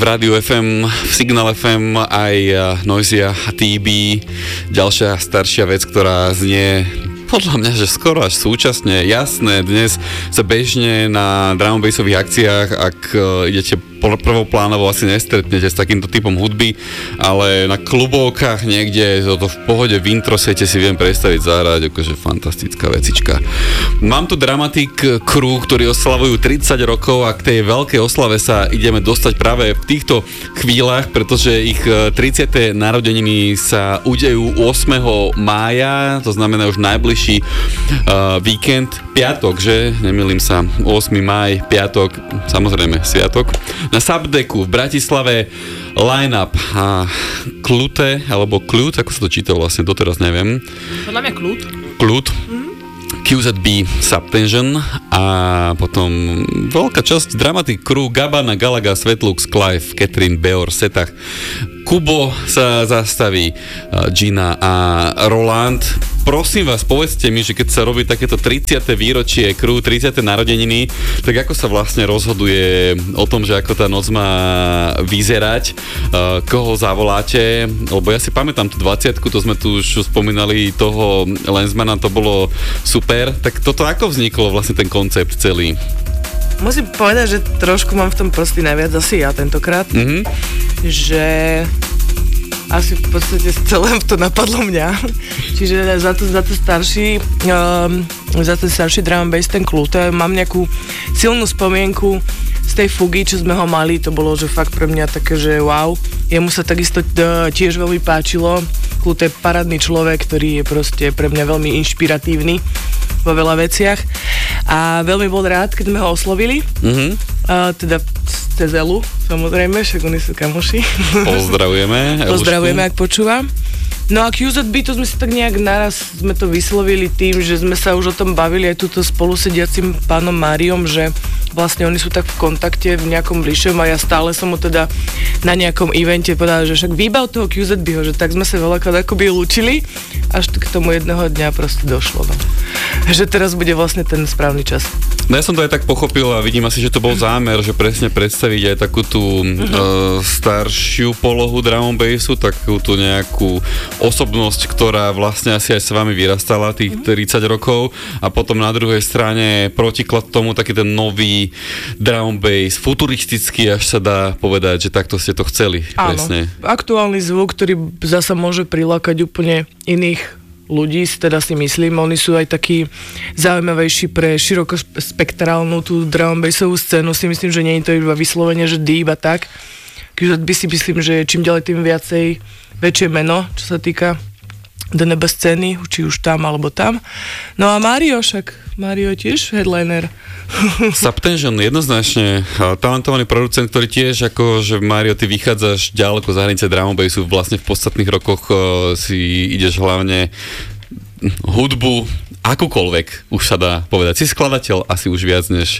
Rádiu FM, v Signal FM, aj Noisia TB, ďalšia staršia vec, ktorá znie podľa mňa, že skoro až súčasne. Jasné, dnes sa bežne na drum bassových akciách, ak idete prvoplánovo, asi nestretnete s takýmto typom hudby, ale na klubovkách niekde, toto v pohode v introsete si viem predstaviť zahrať, akože fantastická vecička. Mám tu Dramatic Crew, ktorí oslavujú 30 rokov a k tej veľkej oslave sa ideme dostať práve v týchto chvíľach, pretože ich 30. narodeniny sa udejú 8. mája, to znamená už najbližší víkend, piatok, že? Nemýlim sa, 8. máj, piatok, samozrejme, sviatok. Na Subdeku v Bratislave line-up Klute, alebo Klut, ako sa to číta vlastne, doteraz neviem. Podľa mňa Klut. QZB Subtension a potom veľká časť Dramatic Crew, Gabana, Galaga, Svetlux, Clive, Catherine, Beor, Setach, Kubo sa zastaví, Gina a Roland. Prosím vás, povedzte mi, že keď sa robí takéto 30. výročie Crew, 30. narodeniny, tak ako sa vlastne rozhoduje o tom, že ako tá noc má vyzerať, koho zavoláte, lebo ja si pamätám tú 20, to sme tu už spomínali toho Lensmana, to bolo super, tak toto ako vzniklo vlastne ten koncept celý? Musím povedať, že trošku mám v tom prostý najviac asi ja tentokrát, že asi v podstate celé to napadlo mňa. Čiže za to starší drum and bass, ten Klute, mám nejakú silnú spomienku z tej fugy, čo sme ho mali, to bolo, že fakt pre mňa také, že wow. Jemu sa takisto tiež veľmi páčilo. Klute je parádny človek, ktorý je proste pre mňa veľmi inšpiratívny vo veľa veciach. A veľmi bol rád, keď sme ho oslovili. Teda cez Elu, samozrejme, však oni sú kamoši. Pozdravujeme. Pozdravujeme, ak počúvam. No a QZB, to sme si tak nejak naraz sme to vyslovili tým, že sme sa už o tom bavili aj túto spolusediacim pánom Máriom, že vlastne oni sú tak v kontakte v nejakom bližšom a ja stále som mu teda na nejakom evente povedala, že však výbav toho QZBho, že tak sme sa veľakrát akoby lúčili, až k tomu jedného dňa proste došlo. No. Že teraz bude vlastne ten správny čas. No ja som to aj tak pochopil a vidím asi, že to bol zámer, že presne predstaviť aj takú tú staršiu polohu drum and bassu, takú tú nejakú osobnosť, ktorá vlastne asi aj s vami vyrastala tých 30 rokov a potom na druhej strane protiklad tomu taký ten nový drum and bass, futuristický, až sa dá povedať, že takto ste to chceli. Áno, presne. Aktuálny zvuk, ktorý zasa môže prilákať úplne iných ľudí, teda si myslím, oni sú aj takí zaujímavejší pre širokospektrálnu tú drum and bassovú scénu, si myslím, že nie je to iba vyslovene, že deep a tak. Keďže by si myslím, že čím ďalej tým viacej väčšie meno, čo sa týka DNB scény, či už tam alebo tam. No a Mário je tiež headliner. Subtension, jednoznačne talentovaný producent, ktorý tiež ako, že Mário, ty vychádzaš ďaleko za hranice drum and bassu, vlastne v podstatných rokoch si ideš hlavne hudbu, akúkoľvek, už sa dá povedať. Si skladateľ asi už viac než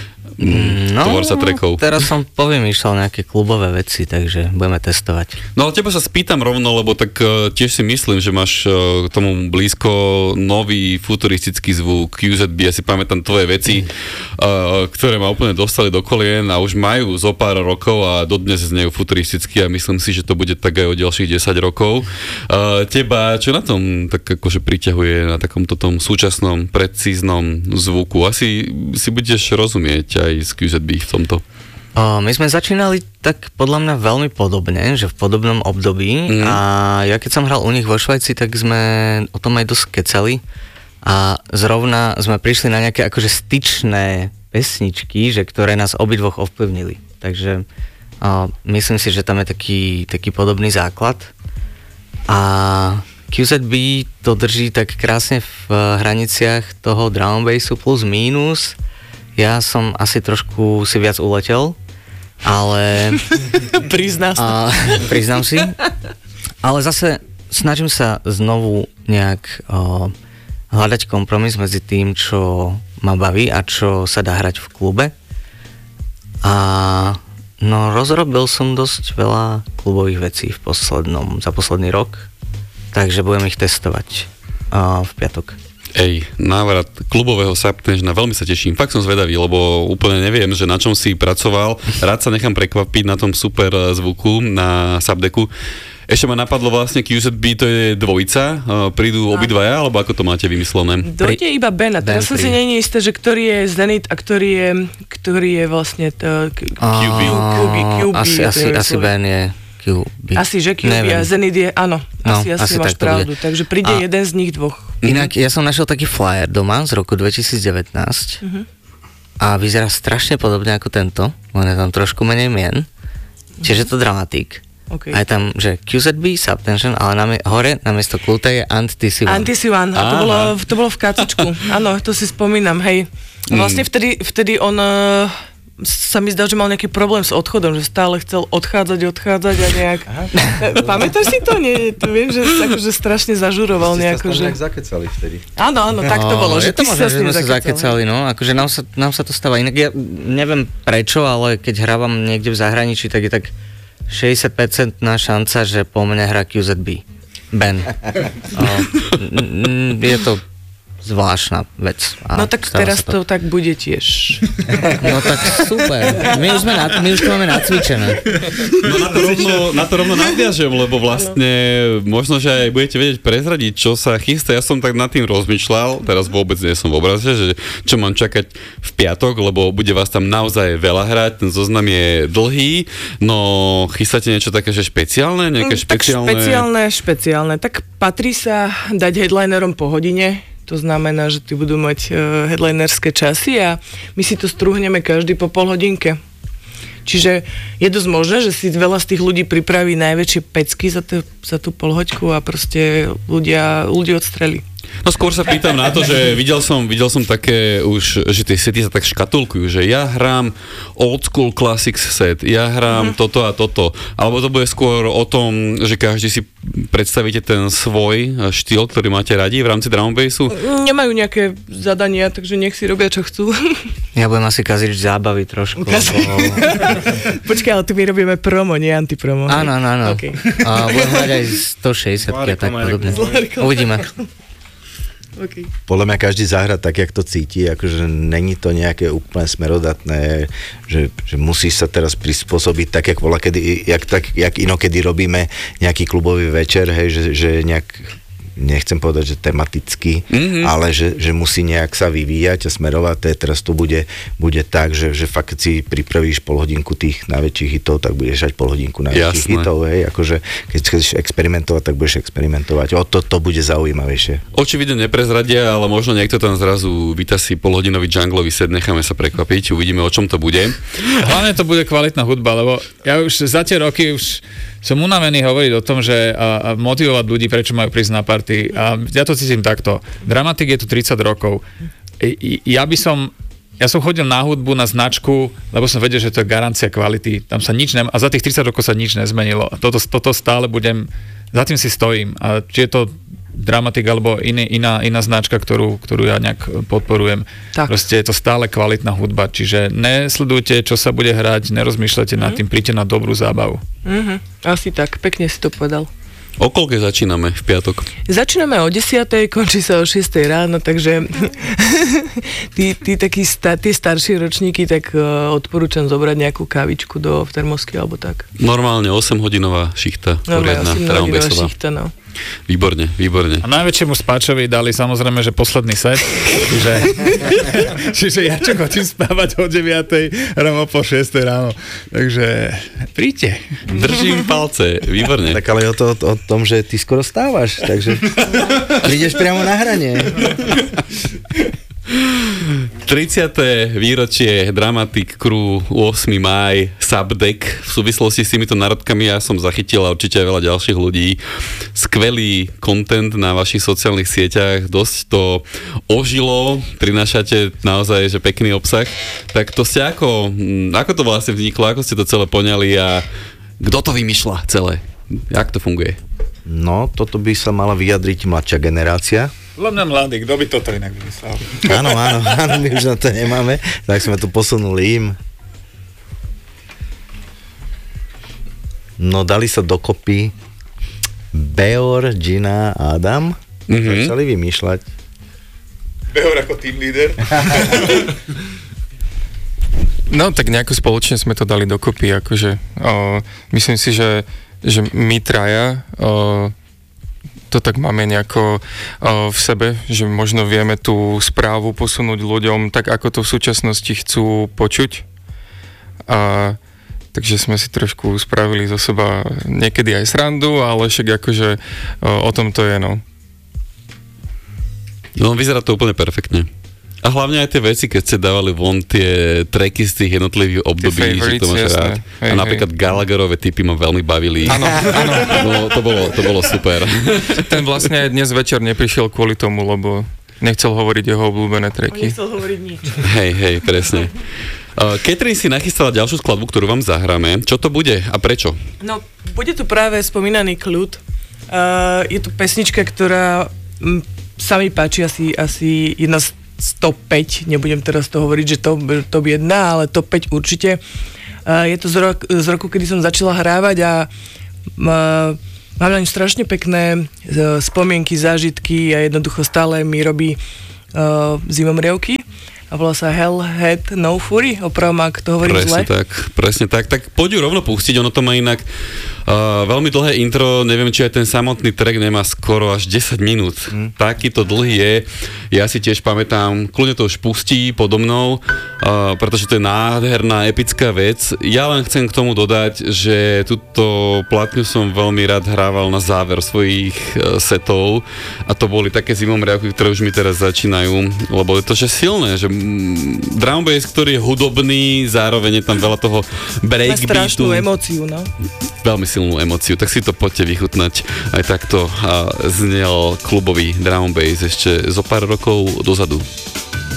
tvorca trackov. Teraz som povymýšľal nejaké klubové veci, takže budeme testovať. No ale teba sa spýtam rovno, lebo tak tiež si myslím, že máš k tomu blízko nový futuristický zvuk QZB, ja si pamätám tvoje veci, ktoré ma úplne dostali do kolien a už majú zo pár rokov a dodnes znejú futuristicky a myslím si, že to bude tak aj o ďalších 10 rokov. Teba čo na tom tak akože priťahuje na takomto tom súčasnom, precíznom zvuku? Asi si budeš rozumieť aj z QZB v tomto. My sme začínali tak podľa mňa veľmi podobne, že v podobnom období a ja keď som hral u nich vo Švajci, tak sme o tom aj dosť kecali a zrovna sme prišli na nejaké akože styčné pesničky, že ktoré nás obidvoch ovplyvnili. Takže myslím si, že tam je taký podobný základ a QZB to drží tak krásne v hraniciach toho drum and bassu plus mínus. Ja som asi trošku si viac uletel, ale... Priznám si. Ale zase snažím sa znovu nejak hľadať kompromis medzi tým, čo ma baví a čo sa dá hrať v klube. A no rozrobil som dosť veľa klubových vecí za posledný rok, takže budem ich testovať v piatok. Návrat klubového Subtensiona, veľmi sa teším, fakt som zvedavý, lebo úplne neviem, že na čom si pracoval, rád sa nechám prekvapiť na tom super zvuku na Subdeku. Ešte ma napadlo vlastne QZB, to je dvojica, prídu obidvaja, alebo ako to máte vymyslené? Dojde iba Ben a teraz som si nie istá, že ktorý je Zenit a ktorý je vlastne QB. Asi Ben je QB. Asi, že QB a Zenit je, áno, asi máš pravdu, takže príde jeden z nich dvoch. Inak ja som našiel taký flyer doma z roku 2019 a vyzerá strašne podobne ako tento, len je tam trošku menej mien, čiže je to dramatik. Okay. A je tam, že QZB, Subtension, ale hore namiesto Klute je Antisivan. Antisivan, a to bolo v kacičku. Áno, to si spomínam, hej. A vlastne vtedy on sa mi zdá, že mal nejaký problém s odchodom, že stále chcel odchádzať a nejak... Pamätáš si to? Nie, to viem, že akože strašne zažuroval nejako, že... Ste sa zakecali vtedy. Áno, tak to bolo, že ty si sa s ním zakecali, no, akože nám sa to stáva. Inak ja neviem prečo, ale keď hrávam niekde v zahraničí, tak je tak 60% šanca, že po mne hrá QZB. Ben. Je to zvláštna vec. No tak teraz to tak bude tiež. No tak super. My už to máme nacvičené. No na to rovno nadviažem, lebo vlastne možno, že aj budete vedieť prezradiť, čo sa chystá. Ja som tak nad tým rozmýšľal, teraz vôbec nie som v obraze, že čo mám čakať v piatok, lebo bude vás tam naozaj veľa hrať, ten zoznam je dlhý, no chystáte niečo také, že špeciálne? Nejaké špeciálne? Tak špeciálne. Tak patrí sa dať headlinerom po hodine. To znamená, že ty budú mať headlinerské časy a my si to strúhneme každý po pol hodinke. Čiže je dosť možné, že si veľa z tých ľudí pripraví najväčšie pecky za tú polhoďku a proste ľudí odstrelí. No skôr sa pýtam na to, že videl som také už, že tie sety sa tak škatulkujú, že ja hrám old school classics set, ja hrám toto a toto, alebo to bude skôr o tom, že každý si predstavíte ten svoj štýl, ktorý máte radi v rámci drum and bassu? Nemajú nejaké zadania, takže nech si robia, čo chcú. Ja budem asi kaziť zábavy trošku. Počkaj, ale tu my robíme promo, nie antipromo. Áno. Okay. A budem hrať aj 160 a tak podobne. Uvidíme. Okay. Podľa mňa každý zahra tak, jak to cíti, akože není to nejaké úplne smerodatné, že musíš sa teraz prispôsobiť tak, jak inokedy robíme nejaký klubový večer, hej, že nejak, nechcem povedať, že tematicky, ale že musí nejak sa vyvíjať a smerovať, teraz to bude tak, že fakt keď si pripravíš polhodinku tých najväčších hitov, tak budeš hrať polhodinku najväčších hitov, hej, akože keď chceš experimentovať, tak budeš experimentovať, to bude zaujímavejšie. Očividne neprezradia, ale možno niekto tam zrazu vytasí polhodinový junglový set, necháme sa prekvapiť, uvidíme, o čom to bude. Hlavne to bude kvalitná hudba, lebo ja už za tie roky som unavený hovoriť o tom, že a motivovať ľudí, prečo majú prísť na party. A ja to cítim takto. Dramatik je tu 30 rokov. Ja som chodil na hudbu, na značku, lebo som vedel, že to je garancia kvality. Tam sa nič a za tých 30 rokov sa nič nezmenilo. Toto stále za tým si stojím. A či je to Dramatik alebo iná značka, ktorú ja nejak podporujem. Tak. Proste je to stále kvalitná hudba, čiže nesledujte, čo sa bude hrať, nerozmýšľajte nad tým, príďte na dobrú zábavu. Asi tak, pekne si to povedal. O koľke začíname v piatok? Začíname o 10:00, končí sa o 6:00 ráno, takže tie staršie ročníky, tak odporúčam zobrať nejakú kávičku v termosky alebo tak. Normálne 8-hodinová šichta. Normálne 8-hodinová šichta, no. Výborne. A najväčšiemu spáčovi dali samozrejme, že posledný set, čiže ja čo chodím spávať o 9:00, ráno po 6:00 ráno. Takže príďte. Držím palce, výborne. Tak ale o tom, že ty skoro stávaš, takže prídeš priamo na hranie. 30. výročie Dramatik Crew, 8. máj, Subdek. V súvislosti s týmito národkami ja som zachytil a určite aj veľa ďalších ľudí. Skvelý content na vašich sociálnych sieťach, dosť to ožilo, prinášate naozaj že pekný obsah. Tak to ste ako to vlastne vniklo, ako ste to celé poňali a kto to vymýšľa celé? Jak to funguje? No, toto by sa mala vyjadriť mladšia generácia. Hlavne mladý, kto by toto inak vymyslel? Áno, my už na to nemáme, tak sme to posunuli im. No, dali sa dokopy Beor, Gina a Adam. Začali vymýšľať. ako team leader. No tak nejako spoločne sme to dali dokopy, akože myslím si, že my traja to tak máme nejako v sebe, že možno vieme tú správu posunúť ľuďom tak, ako to v súčasnosti chcú počuť. Takže sme si trošku spravili zo seba niekedy aj srandu, ale však akože o tom to je, no. No, vyzerá to úplne perfektne. A hlavne aj tie veci, keď ste dávali von tie tracky z tých jednotlivých období, že to máš rád. A napríklad Gallagherové typy ma veľmi bavili. Áno, áno. No, to bolo super. Ten vlastne aj dnes večer neprišiel kvôli tomu, lebo nechcel hovoriť jeho obľúbené tracky. Nechcel hovoriť nič. Hej, presne. Catherine si nachystala ďalšiu skladbu, ktorú vám zahráme. Čo to bude a prečo? No, bude tu práve spomínaný Kľud. Je to pesnička, ktorá sa mi páči asi jedna z top 5, nebudem teraz to hovoriť, že top 1, ale top 5 určite. Je to z roku, kedy som začala hrávať a mám na ňu strašne pekné spomienky, zážitky a jednoducho stále mi robí zimomrievky a volá sa Hell Had No Fury, opravom, ak to hovorím zle. Presne tak. Tak poď ju rovno pustiť, ono to má inak veľmi dlhé intro, neviem, či aj ten samotný track nemá skoro až 10 minút. Takýto dlhý je. Ja si tiež pamätám, kľudne to už pustí podo mnou, pretože to je nádherná, epická vec. Ja len chcem k tomu dodať, že túto platňu som veľmi rád hrával na záver svojich setov a to boli také zimomriavky, ktoré už mi teraz začínajú, lebo je to že silné, že drum bass, ktorý je hudobný, zároveň je tam veľa toho breakbeatu. Má strašnú emóciu, no. Veľmi silnú emóciu, tak si to poďte vychutnať. Aj takto znel klubový drum bass ešte zo pár rokov dozadu.